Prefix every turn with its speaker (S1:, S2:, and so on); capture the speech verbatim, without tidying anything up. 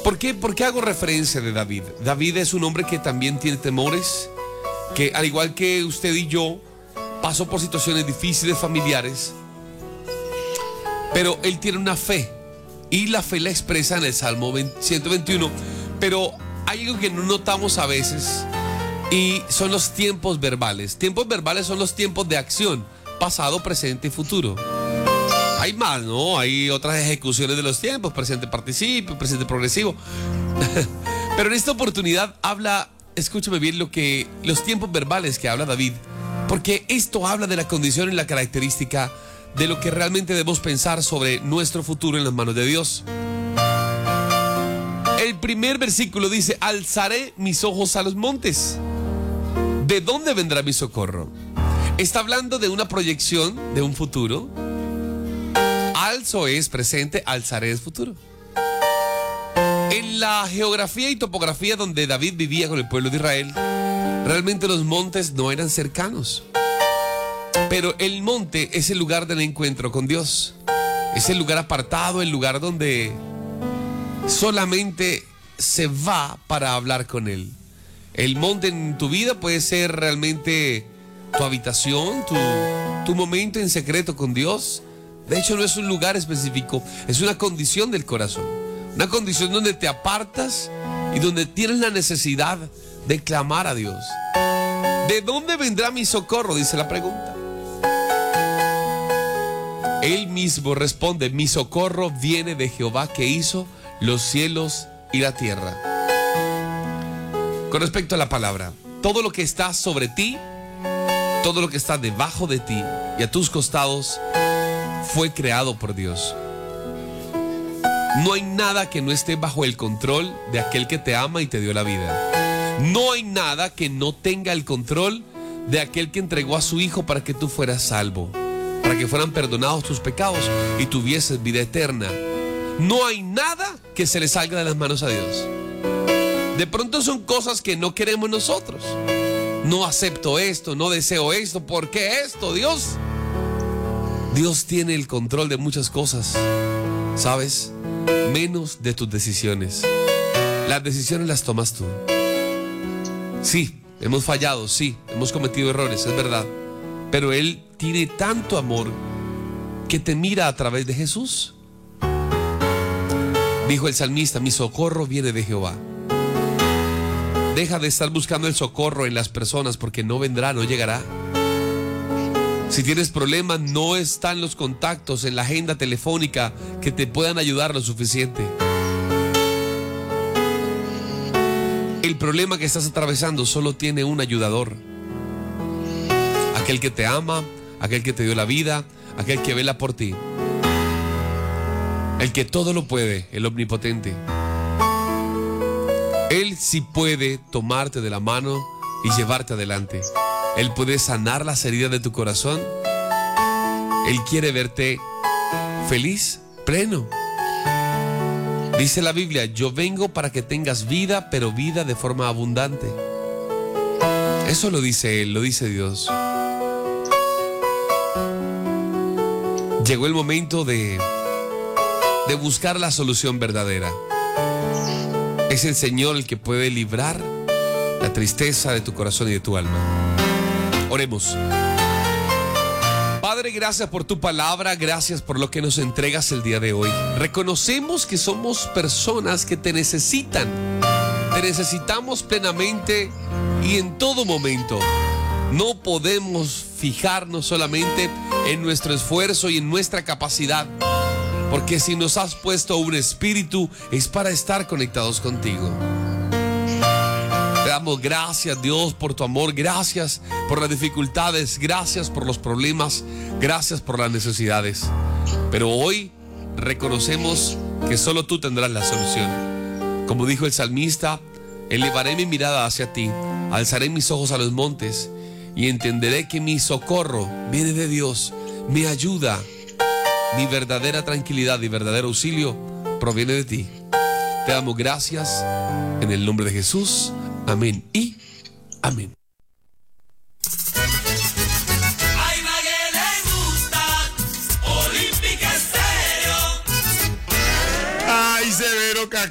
S1: ¿Por qué? ¿Por qué hago referencia de David? David es un hombre que también tiene temores, que al igual que usted y yo, pasó por situaciones difíciles familiares, pero él tiene una fe, y la fe la expresa en el Salmo ciento veintiuno, pero hay algo que no notamos a veces, y son los tiempos verbales. Tiempos verbales son los tiempos de acción, pasado, presente y futuro. Hay más, ¿no? Hay otras ejecuciones de los tiempos, presente participio, presente progresivo. Pero en esta oportunidad habla, escúchame bien, lo que, los tiempos verbales que habla David, porque esto habla de la condición y la característica de lo que realmente debemos pensar sobre nuestro futuro en las manos de Dios. El primer versículo dice: alzaré mis ojos a los montes. ¿De dónde vendrá mi socorro? Está hablando de una proyección de un futuro. Alzo es presente, alzaré es futuro. En la geografía y topografía donde David vivía con el pueblo de Israel, realmente los montes no eran cercanos. Pero el monte es el lugar del encuentro con Dios. Es el lugar apartado, el lugar donde solamente se va para hablar con Él. El monte en tu vida puede ser realmente tu habitación, tu, tu momento en secreto con Dios. De hecho, no es un lugar específico, es una condición del corazón. Una condición donde te apartas y donde tienes la necesidad de clamar a Dios. ¿De dónde vendrá mi socorro?, dice la pregunta. Él mismo responde: mi socorro viene de Jehová, que hizo los cielos y la tierra. Con respecto a la palabra, todo lo que está sobre ti, todo lo que está debajo de ti y a tus costados, fue creado por Dios. No hay nada que no esté bajo el control de aquel que te ama y te dio la vida. No hay nada que no tenga el control de aquel que entregó a su Hijo para que tú fueras salvo, para que fueran perdonados tus pecados y tuvieses vida eterna. No hay nada que se le salga de las manos a Dios. De pronto son cosas que no queremos nosotros. No acepto esto, no deseo esto. ¿Por qué esto, Dios? Dios tiene el control de muchas cosas, ¿sabes? Menos de tus decisiones. Las decisiones las tomas tú. Sí, hemos fallado, sí, hemos cometido errores, es verdad. Pero Él tiene tanto amor que te mira a través de Jesús. Dijo el salmista: mi socorro viene de Jehová. Deja de estar buscando el socorro en las personas, porque no vendrá, no llegará. Si tienes problemas, no están los contactos en la agenda telefónica que te puedan ayudar lo suficiente. El problema que estás atravesando solo tiene un ayudador: aquel que te ama, aquel que te dio la vida, aquel que vela por ti, el que todo lo puede, el omnipotente. Él sí puede tomarte de la mano y llevarte adelante. Él puede sanar las heridas de tu corazón. Él quiere verte feliz, pleno. Dice la Biblia: yo vengo para que tengas vida, pero vida de forma abundante. Eso lo dice Él, lo dice Dios. Llegó el momento de, de buscar la solución verdadera. Es el Señor el que puede librar la tristeza de tu corazón y de tu alma. Oremos. Padre, gracias por tu palabra, gracias por lo que nos entregas el día de hoy. Reconocemos que somos personas que te necesitan, te necesitamos plenamente y en todo momento. No podemos fijarnos solamente en nuestro esfuerzo y en nuestra capacidad, porque si nos has puesto un espíritu es para estar conectados contigo. Te damos gracias, Dios, por tu amor. Gracias por las dificultades. Gracias por los problemas. Gracias por las necesidades. Pero hoy reconocemos que solo tú tendrás la solución. Como dijo el salmista: elevaré mi mirada hacia ti, alzaré mis ojos a los montes y entenderé que mi socorro viene de Dios. Mi ayuda, mi verdadera tranquilidad y verdadero auxilio proviene de ti. Te damos gracias en el nombre de Jesús. Amén y amén.